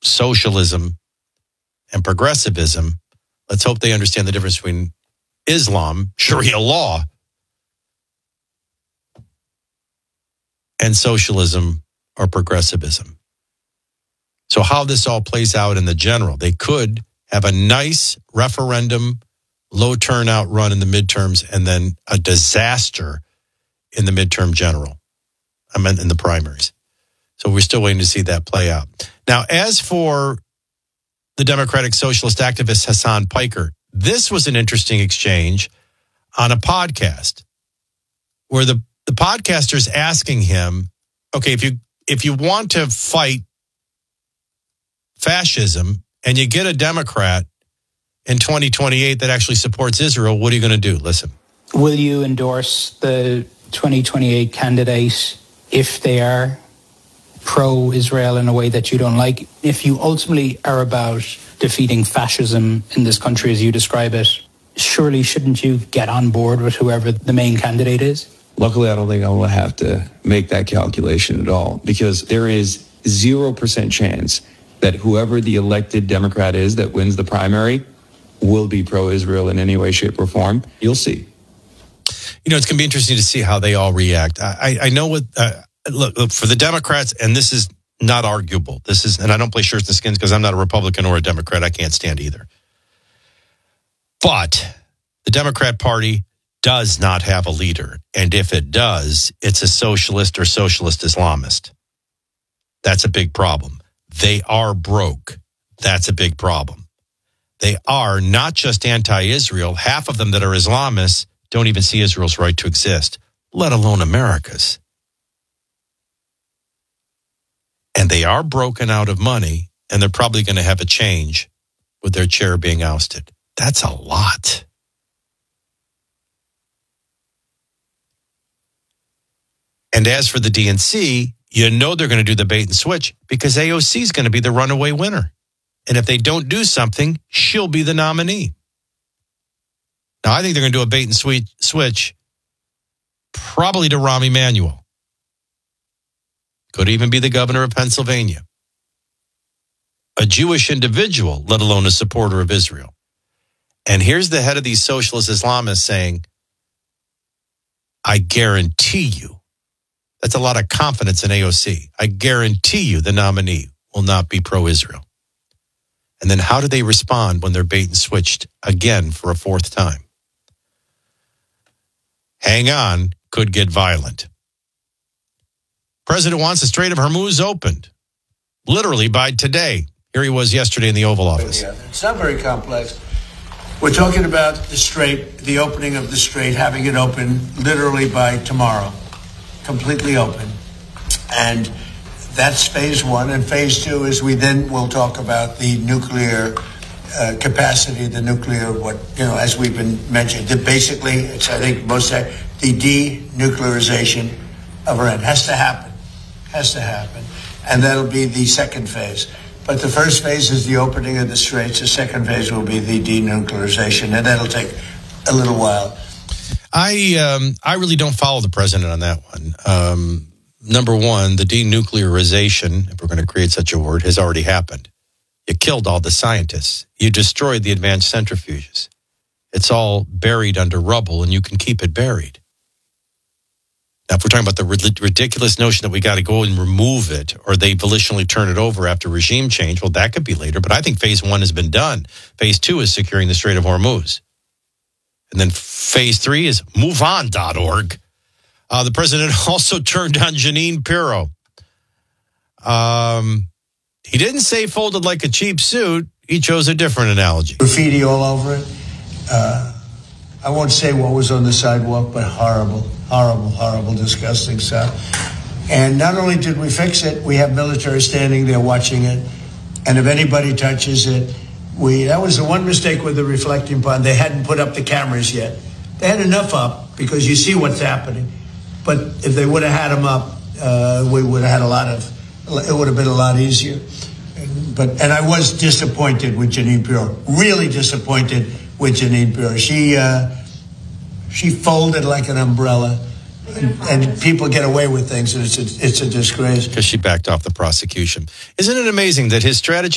socialism and progressivism. Let's hope they understand the difference between Islam, Sharia law, and socialism or progressivism. So how this all plays out in the general, they could have a nice referendum, low turnout run in the midterms, and then a disaster in the midterm general. I meant in the primaries. So we're still waiting to see that play out. Now, as for the Democratic Socialist activist Hassan Piker, this was an interesting exchange on a podcast where the podcaster's asking him, okay, if you want to fight fascism and you get a Democrat in 2028 that actually supports Israel, what are you going to do? Listen. Will you endorse the 2028 candidate if they are pro-Israel in a way that you don't like? If you ultimately are about defeating fascism in this country as you describe it, surely shouldn't you get on board with whoever the main candidate is? Luckily, I don't think I will have to make that calculation at all, because there is 0% chance that whoever the elected Democrat is that wins the primary will be pro-Israel in any way, shape, or form. You'll see. You know, it's going to be interesting to see how they all react. I know what, look, for the Democrats, and this is not arguable. And I don't play shirts and skins because I'm not a Republican or a Democrat. I can't stand either. But the Democrat Party does not have a leader. And if it does, it's a socialist or socialist Islamist. That's a big problem. They are broke. That's a big problem. They are not just anti-Israel. Half of them that are Islamists don't even see Israel's right to exist, let alone America's. And they are broken out of money, and they're probably going to have a change with their chair being ousted. That's a lot. And as for the DNC, you know they're going to do the bait and switch because AOC is going to be the runaway winner. And if they don't do something, she'll be the nominee. Now, I think they're going to do a bait and switch probably to Rahm Emanuel. Could even be the governor of Pennsylvania. A Jewish individual, let alone a supporter of Israel. And here's the head of these socialist Islamists saying, I guarantee you, that's a lot of confidence in AOC. I guarantee you the nominee will not be pro-Israel. And then how do they respond when they're bait and switched again for a fourth time? Hang on, could get violent. President wants the Strait of Hormuz opened, literally by today. Here he was yesterday in the Oval Office. Yeah, it's not very complex. We're talking about the Strait, the opening of the Strait, having it open literally by tomorrow, completely open. And that's phase one. And phase two is we then will talk about the nuclear capacity, the nuclear, as we've been mentioning. Basically, it's, I think, the denuclearization of Iran has to happen. And that'll be the second phase. But the first phase is the opening of the straits. The second phase will be the denuclearization, and that'll take a little while. I really don't follow the president on that one. Number one, the denuclearization, if we're going to create such a word, has already happened. You killed all the scientists. You destroyed the advanced centrifuges. It's all buried under rubble, and you can keep it buried. Now, if we're talking about the ridiculous notion that we got to go and remove it, or they volitionally turn it over after regime change, well, that could be later. But I think phase one has been done. Phase two is securing the Strait of Hormuz. And then phase three is moveon.org. The president also turned on Jeanine Pirro. He didn't say folded like a cheap suit. He chose a different analogy. Graffiti all over it. I won't say what was on the sidewalk, but horrible, disgusting stuff. And not only did we fix it, we have military standing there watching it. And if anybody touches it, that was the one mistake with the reflecting pond. They hadn't put up the cameras yet. They had enough up because you see what's happening. But if they would have had them up, we would have had it would have been a lot easier. And I was disappointed with Jeanine Pirro, really disappointed with Jeanine Pirro. She folded like an umbrella, and people get away with things, and it's a disgrace. Because she backed off the prosecution. Isn't it amazing that his strategy